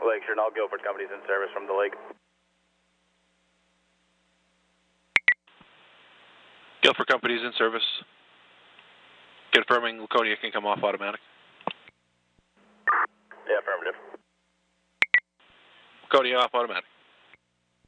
Lakeshore, and all Guilford companies in service from the lake. Guilford companies in service. Confirming Laconia can come off automatic. Yeah, affirmative. Laconia off automatic.